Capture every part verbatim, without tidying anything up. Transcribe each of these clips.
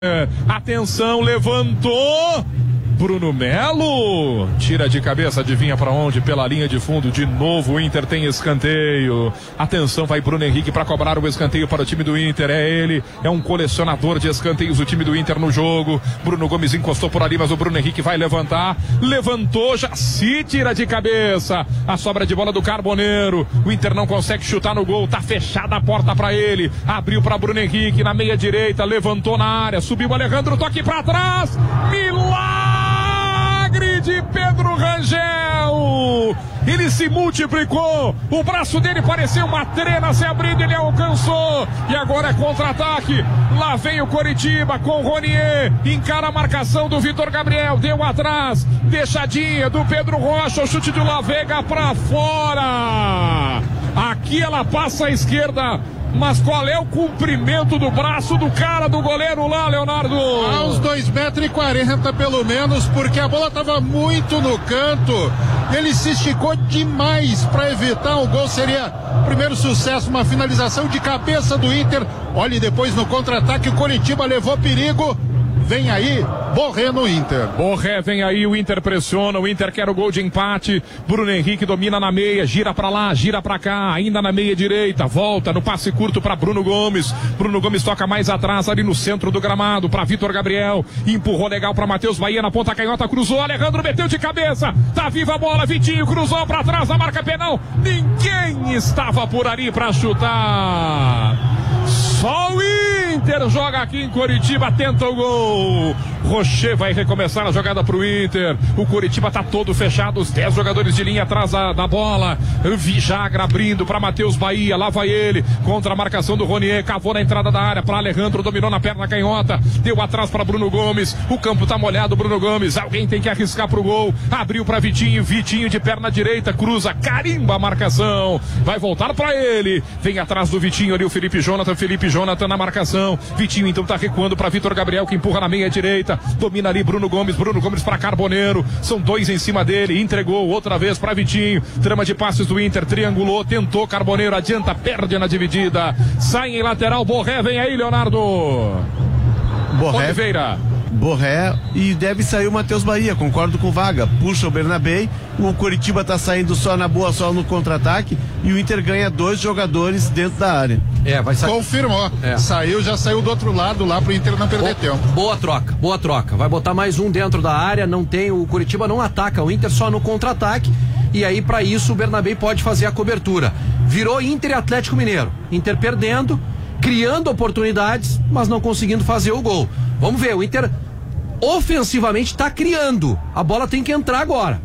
Atenção, levantou Bruno Melo, tira de cabeça, adivinha pra onde? Pela linha de fundo, de novo o Inter tem escanteio. Atenção, vai Bruno Henrique pra cobrar o escanteio para o time do Inter. É ele, é um colecionador de escanteios, o time do Inter no jogo. Bruno Gomes encostou por ali, mas o Bruno Henrique vai levantar. Levantou, já se tira de cabeça. A sobra de bola do Carboneiro. O Inter não consegue chutar no gol, tá fechada a porta pra ele. Abriu pra Bruno Henrique na meia direita, levantou na área, subiu o Alejandro, toque pra trás. Milagre de Pedro Rangel, ele se multiplicou, o braço dele parecia uma trena se abrindo, ele alcançou, e agora é contra-ataque. Lá vem o Coritiba com o Ronier, encara a marcação do Vitor Gabriel, deu atrás, deixadinha do Pedro Rocha, o chute de La Vega pra fora. Aqui ela passa à esquerda, mas qual é o comprimento do braço do cara, do goleiro lá, Leonardo? A uns dois metros e quarenta pelo menos, porque a bola estava muito no canto. Ele se esticou demais para evitar o gol. Seria o primeiro sucesso, uma finalização de cabeça do Inter. Olha, depois no contra-ataque o Coritiba levou perigo. Vem aí, Borré no Inter. Borré vem aí, o Inter pressiona, o Inter quer o gol de empate. Bruno Henrique domina na meia, gira pra lá, gira pra cá, ainda na meia direita, volta no passe curto pra Bruno Gomes. Bruno Gomes toca mais atrás ali no centro do gramado pra Vitor Gabriel. Empurrou legal pra Matheus Bahia na ponta canhota, cruzou, Alejandro meteu de cabeça. Tá viva a bola, Vitinho cruzou pra trás da marca penal. Ninguém estava por ali pra chutar. Só o Inter joga aqui em Coritiba, tenta o gol. Rocher vai recomeçar a jogada pro Inter. O Coritiba tá todo fechado, os dez jogadores de linha atrás da, da bola. Vijagra abrindo para Matheus Bahia, lá vai ele, contra a marcação do Ronier, cavou na entrada da área para Alejandro, dominou na perna canhota, deu atrás para Bruno Gomes. O campo tá molhado, Bruno Gomes, alguém tem que arriscar pro gol. Abriu para Vitinho, Vitinho de perna direita, cruza, carimba a marcação. Vai voltar para ele. Vem atrás do Vitinho ali o Felipe Jonathan, Felipe Jonathan na marcação. Vitinho então tá recuando para Vitor Gabriel, que empurra na meia direita. Domina ali Bruno Gomes, Bruno Gomes para Carboneiro, são dois em cima dele, entregou outra vez para Vitinho, trama de passes do Inter, triangulou, tentou, Carboneiro adianta, perde na dividida, sai em lateral, Borré, vem aí, Leonardo. Borré, Oliveira. Borré, e deve sair o Matheus Bahia, concordo com o Vaga, puxa o Bernabé, o Coritiba tá saindo só na boa, só no contra-ataque, e o Inter ganha dois jogadores dentro da área. É, vai sair. Confirmou. É. Saiu, já saiu do outro lado lá pro Inter não perder Bo- tempo. Boa troca, boa troca. Vai botar mais um dentro da área, não tem, o Coritiba não ataca, o Inter só no contra-ataque, e aí pra isso o Bernabé pode fazer a cobertura. Virou Inter e Atlético Mineiro. Inter perdendo, criando oportunidades, mas não conseguindo fazer o gol. Vamos ver, o Inter ofensivamente tá criando. A bola tem que entrar agora.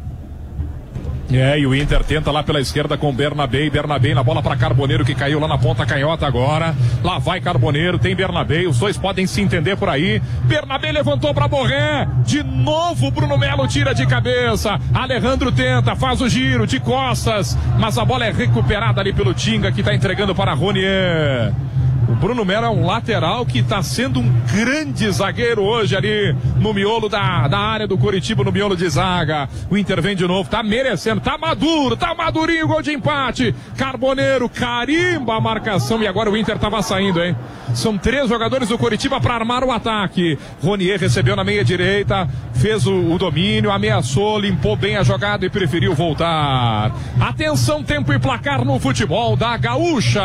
É, e o Inter tenta lá pela esquerda com Bernabé, Bernabé na bola para Carboneiro, que caiu lá na ponta canhota agora. Lá vai Carboneiro, tem Bernabé, os dois podem se entender por aí. Bernabé levantou para Borré, de novo Bruno Melo tira de cabeça. Alejandro tenta, faz o giro de costas, mas a bola é recuperada ali pelo Tinga, que tá entregando para Ronier. O Bruno Melo é um lateral que está sendo um grande zagueiro hoje ali no miolo da, da área do Coritiba, no miolo de zaga. O Inter vem de novo, tá merecendo, tá maduro, tá madurinho o gol de empate. Carboneiro carimba a marcação e agora o Inter tava saindo, hein? São três jogadores do Coritiba para armar o ataque. Ronier recebeu na meia direita, fez o, o domínio, ameaçou, limpou bem a jogada e preferiu voltar. Atenção, tempo e placar no futebol da Gaúcha.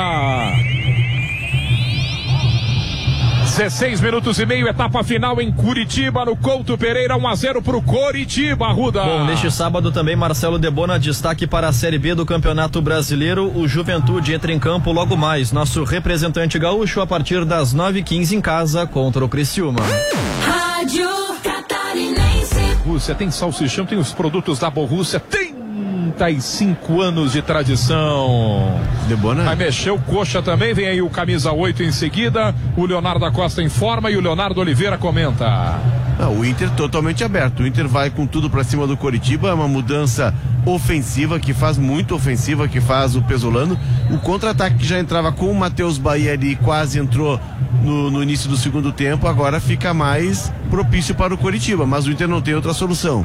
dezesseis minutos e meio, etapa final em Curitiba, no Couto Pereira, um a zero pro Coritiba, Arruda. Bom, neste sábado também Marcelo Debona, destaque para a Série B do Campeonato Brasileiro. O Juventude entra em campo logo mais. Nosso representante gaúcho a partir das nove e quinze em casa contra o Criciúma. Rádio Catarinense. Rússia tem salsichão, tem os produtos da Borrússia, tem trinta e cinco anos de tradição. Debona. Vai mexer o coxa também, vem aí o camisa oito em seguida, o Leonardo da Costa informa e o Leonardo Oliveira comenta. Não, o Inter totalmente aberto, o Inter vai com tudo pra cima do Coritiba, é uma mudança ofensiva, que faz muito ofensiva, que faz o Pesolano. O contra-ataque que já entrava com o Matheus Bahia ali, quase entrou no, no início do segundo tempo, agora fica mais propício para o Coritiba, mas o Inter não tem outra solução.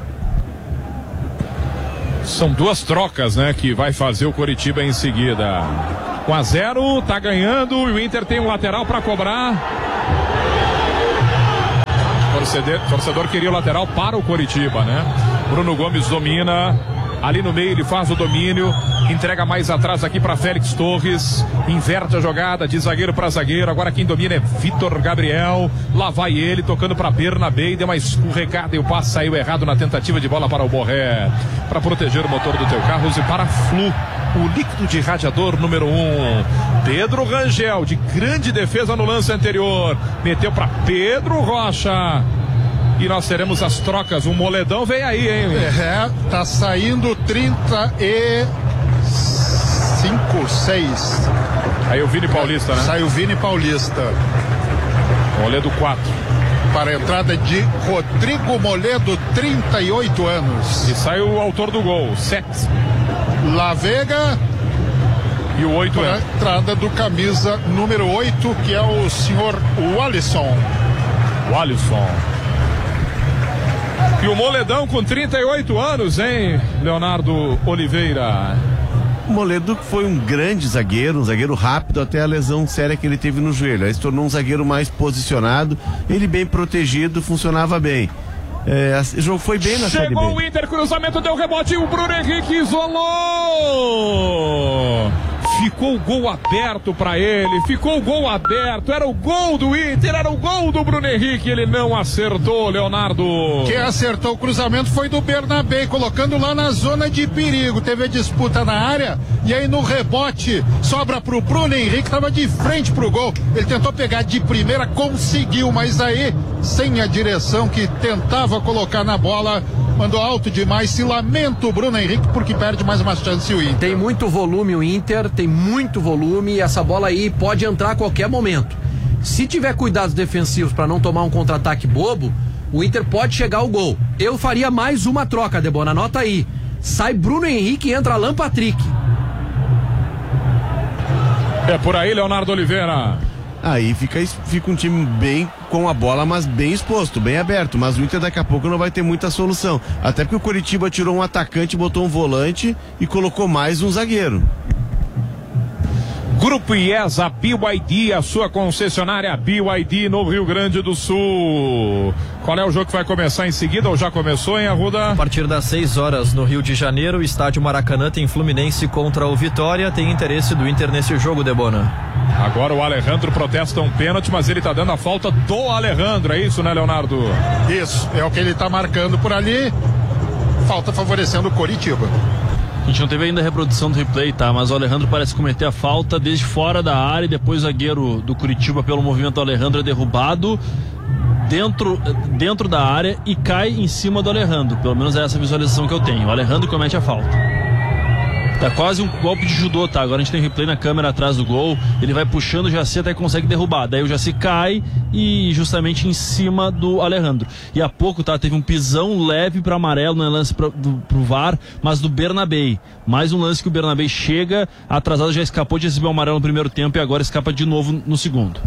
São duas trocas, né, que vai fazer o Coritiba em seguida. um a zero, tá ganhando, e o Inter tem um lateral para cobrar. Torcedor, torcedor queria o lateral para o Coritiba, né? Bruno Gomes domina. Ali no meio ele faz o domínio, entrega mais atrás aqui para Félix Torres, inverte a jogada de zagueiro para zagueiro. Agora quem domina é Vitor Gabriel. Lá vai ele tocando para Bernabé, deu uma escorregada e o passe saiu errado na tentativa de bola para o Borré. Para proteger o motor do teu carro, use para Flu, o líquido de radiador número um. Pedro Rangel, de grande defesa no lance anterior, meteu para Pedro Rocha. E nós teremos as trocas. O moledão vem aí, hein? É, tá saindo trinta e cinco, seis. Aí o Vini Paulista, né? Sai o Vini Paulista. Moledo quatro. Para a entrada de Rodrigo Moledo, trinta e oito anos. E sai o autor do gol, sete. La Vega. E o oito para é. a entrada do camisa número oito, que é o senhor Walisson. Walisson. E o Moledão com trinta e oito anos, hein, Leonardo Oliveira? O Moledo foi um grande zagueiro, um zagueiro rápido até a lesão séria que ele teve no joelho. Aí se tornou um zagueiro mais posicionado, ele bem protegido, funcionava bem. É, o jogo foi bem na Série B. Chegou o Inter, cruzamento, deu rebote, o Bruno Henrique isolou. Ficou o gol aberto para ele, ficou o gol aberto, era o gol do Inter, era o gol do Bruno Henrique, ele não acertou, Leonardo. Quem acertou o cruzamento foi do Bernabé, colocando lá na zona de perigo. Teve a disputa na área e aí no rebote sobra pro Bruno Henrique, estava de frente pro gol. Ele tentou pegar de primeira, conseguiu, mas aí sem a direção que tentava colocar na bola, mandou alto demais. Se lamenta o Bruno Henrique porque perde mais uma chance o Inter. Tem muito volume o Inter, tem muito volume e essa bola aí pode entrar a qualquer momento. Se tiver cuidados defensivos para não tomar um contra-ataque bobo, o Inter pode chegar ao gol. Eu faria mais uma troca, Debona, anota aí. Sai Bruno Henrique e entra Alan Patrick. É por aí, Leonardo Oliveira. Aí fica, fica um time bem com a bola, mas bem exposto, bem aberto. Mas o Inter daqui a pouco não vai ter muita solução. Até porque o Coritiba tirou um atacante, botou um volante e colocou mais um zagueiro. Grupo IESA, B Y D, a sua concessionária B Y D no Rio Grande do Sul. Qual é o jogo que vai começar em seguida ou já começou, hein, Arruda? A partir das seis horas no Rio de Janeiro, estádio Maracanã tem Fluminense contra o Vitória. Tem interesse do Inter nesse jogo, Debona. Agora o Alejandro protesta um pênalti, mas ele tá dando a falta do Alejandro, é isso, né, Leonardo? Isso, é o que ele tá marcando por ali. Falta favorecendo o Coritiba. A gente não teve ainda a reprodução do replay, tá? Mas o Alejandro parece cometer a falta desde fora da área e depois o zagueiro do Curitiba, pelo movimento do Alejandro, é derrubado dentro, dentro da área e cai em cima do Alejandro. Pelo menos é essa visualização que eu tenho. O Alejandro comete a falta. Tá quase um golpe de judô, tá? Agora a gente tem replay na câmera atrás do gol. Ele vai puxando o Jaci até que consegue derrubar. Daí o Jaci cai e justamente em cima do Alejandro. E há pouco, tá? Teve um pisão leve para amarelo no lance pro, do, pro V A R, mas do Bernabé. Mais um lance que o Bernabé chega atrasado, já escapou de receber o amarelo no primeiro tempo e agora escapa de novo no segundo.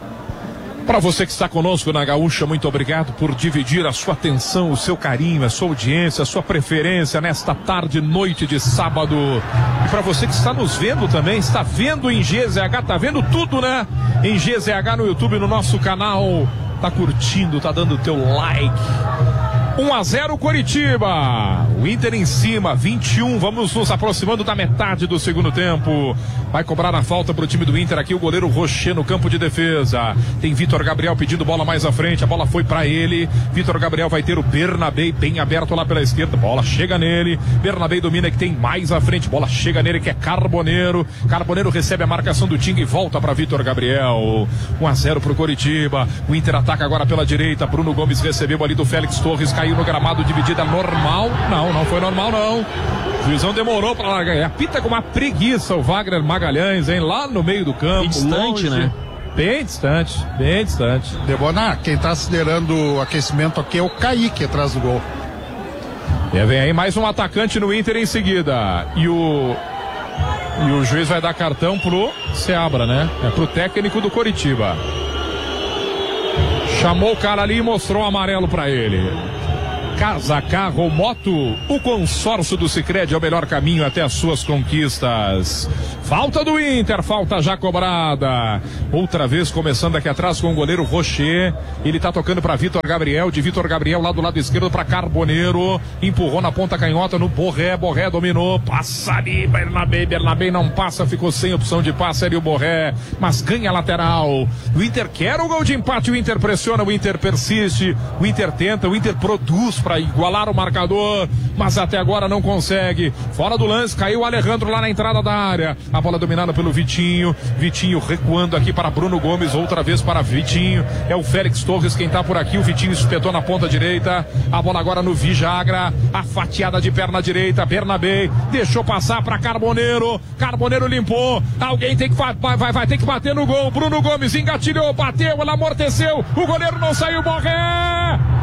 Para você que está conosco na Gaúcha, muito obrigado por dividir a sua atenção, o seu carinho, a sua audiência, a sua preferência nesta tarde, noite de sábado. E para você que está nos vendo também, está vendo em G Z H, tá vendo tudo, né? Em G Z H no YouTube, no nosso canal, tá curtindo, tá dando o teu like. um a zero Coritiba, o Inter em cima, vinte e um, vamos nos aproximando da metade do segundo tempo. Vai cobrar a falta pro time do Inter aqui o goleiro Rocher no campo de defesa. Tem Vitor Gabriel pedindo bola mais à frente, a bola foi para ele. Vitor Gabriel vai ter o Bernabé bem aberto lá pela esquerda, bola chega nele. Bernabé domina que tem mais à frente, bola chega nele que é Carboneiro. Carboneiro recebe a marcação do Ting e volta para Vitor Gabriel. um a zero pro Coritiba. O Inter ataca agora pela direita. Bruno Gomes recebeu ali do Félix Torres, caiu no gramado, dividida normal. Não, não foi normal não. O juizão demorou para largar. Apita com uma preguiça o Wagner Magalhães, hein? Lá no meio do campo. Distante, longe, né? Bem distante, bem distante. Debonar, quem tá acelerando o aquecimento aqui é o Kaique atrás do gol. E vem aí mais um atacante no Inter em seguida. E o e o juiz vai dar cartão pro Seabra, né? É pro técnico do Coritiba. Chamou o cara ali e mostrou o amarelo pra ele. Casa, carro ou moto, o consórcio do Sicredi é o melhor caminho até as suas conquistas. Falta do Inter, falta já cobrada. Outra vez começando aqui atrás com o goleiro Rocher. Ele tá tocando para Vitor Gabriel, de Vitor Gabriel lá do lado esquerdo para Carboneiro. Empurrou na ponta canhota no Borré, Borré dominou. Passa ali, Bernabé, Bernabé não passa, ficou sem opção de passe ali o Borré, mas ganha a lateral. O Inter quer o gol de empate, o Inter pressiona, o Inter persiste, o Inter tenta, o Inter produz para igualar o marcador, mas até agora não consegue. Fora do lance, caiu o Alejandro lá na entrada da área. A bola dominada pelo Vitinho. Vitinho recuando aqui para Bruno Gomes, outra vez para Vitinho. É o Félix Torres quem tá por aqui. O Vitinho espetou na ponta direita. A bola agora no Vijagra. A fatiada de perna direita. Bernabé deixou passar para Carboneiro. Carboneiro limpou. Alguém tem que vai, vai, vai ter que bater no gol. Bruno Gomes engatilhou, bateu, ela amorteceu. O goleiro não saiu, Borré.